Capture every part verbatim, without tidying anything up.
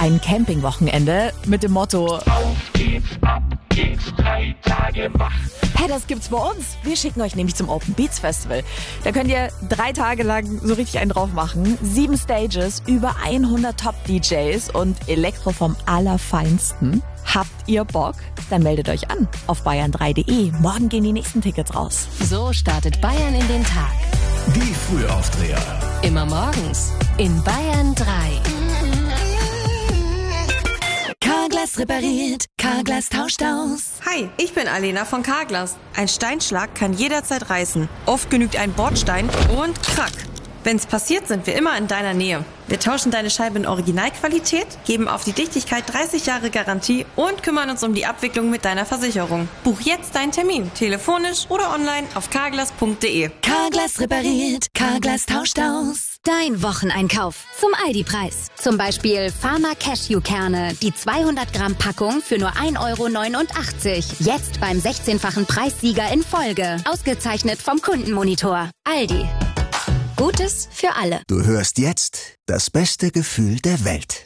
ein Campingwochenende mit dem Motto: Auf geht's, ab geht's, drei Tage wach. Hey, das gibt's bei uns. Wir schicken euch nämlich zum Open Beats Festival. Da könnt ihr drei Tage lang so richtig einen drauf machen. Sieben Stages, über hundert Top-D Js und Elektro vom Allerfeinsten. Habt ihr Bock? Dann meldet euch an auf bayern drei punkt de. Morgen gehen die nächsten Tickets raus. So startet Bayern in den Tag. Die Frühaufdreher. Immer morgens in Bayern drei. Carglass repariert, Carglass tauscht aus. Hi, ich bin Alena von Carglass. Ein Steinschlag kann jederzeit reißen. Oft genügt ein Bordstein und krack. Wenn's passiert, sind wir immer in deiner Nähe. Wir tauschen deine Scheibe in Originalqualität, geben auf die Dichtigkeit dreißig Jahre Garantie und kümmern uns um die Abwicklung mit deiner Versicherung. Buch jetzt deinen Termin, telefonisch oder online auf carglass punkt de. Carglass repariert, Carglass tauscht aus. Dein Wocheneinkauf zum Aldi-Preis. Zum Beispiel Pharma Cashewkerne, die zweihundert Gramm Packung für nur ein Euro neunundachtzig. Jetzt beim sechzehnfachen Preissieger in Folge. Ausgezeichnet vom Kundenmonitor. Aldi. Gutes für alle. Du hörst jetzt das beste Gefühl der Welt.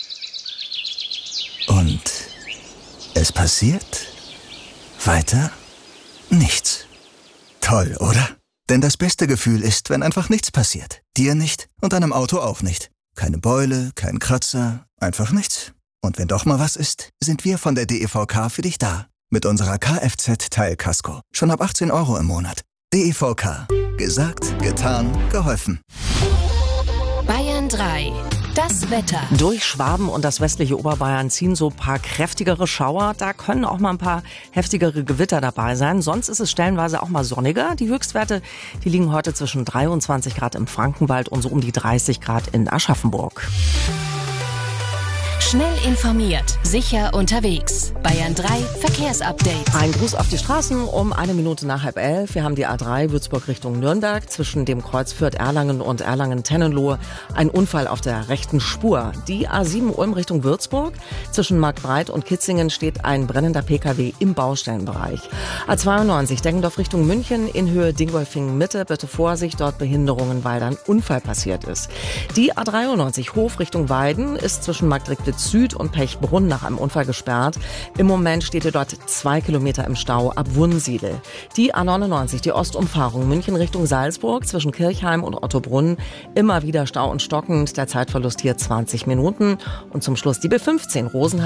Und es passiert weiter nichts. Toll, oder? Denn das beste Gefühl ist, wenn einfach nichts passiert. Dir nicht und deinem Auto auch nicht. Keine Beule, kein Kratzer, einfach nichts. Und wenn doch mal was ist, sind wir von der D E V K für dich da. Mit unserer Kfz-Teilkasko. Schon ab achtzehn Euro im Monat. D E V K. Gesagt, getan, geholfen. Bayern drei. Das Wetter. Durch Schwaben und das westliche Oberbayern ziehen so ein paar kräftigere Schauer. Da können auch mal ein paar heftigere Gewitter dabei sein. Sonst ist es stellenweise auch mal sonniger. Die Höchstwerte, die liegen heute zwischen dreiundzwanzig Grad im Frankenwald und so um die dreißig Grad in Aschaffenburg. Schnell informiert, sicher unterwegs. Bayern drei Verkehrsupdate. Ein Gruß auf die Straßen um eine Minute nach halb elf. Wir haben die A drei Würzburg Richtung Nürnberg zwischen dem Kreuz Fürth-Erlangen und Erlangen-Tennenlohe. Ein Unfall auf der rechten Spur. Die A sieben Ulm Richtung Würzburg. Zwischen Marktbreit und Kitzingen steht ein brennender Pkw im Baustellenbereich. A zweiundneunzig Deggendorf Richtung München in Höhe Dingolfing Mitte. Bitte Vorsicht, dort Behinderungen, weil da ein Unfall passiert ist. Die A dreiundneunzig Hof Richtung Weiden ist zwischen Marktriegwitz Süd und Pechbrunn nach einem Unfall gesperrt. Im Moment steht ihr dort zwei Kilometer im Stau ab Wunsiedel. Die A neunundneunzig, die Ostumfahrung München Richtung Salzburg zwischen Kirchheim und Ottobrunn. Immer wieder Stau und stockend. Der Zeitverlust hier zwanzig Minuten. Und zum Schluss die B fünfzehn Rosenheim